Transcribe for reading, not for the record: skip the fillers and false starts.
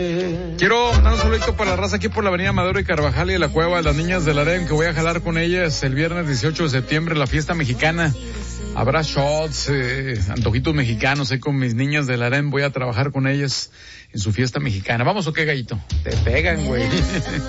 Quiero mandar un saludito para la raza aquí por la avenida Madero y Carvajal y de la Cueva de las Niñas del Harem, que voy a jalar con ellas el viernes 18 de septiembre, la fiesta mexicana. Habrá shots, antojitos mexicanos, con mis niñas del Harem, voy a trabajar con ellas en su fiesta mexicana. ¿Vamos o qué, gallito? Te pegan, güey.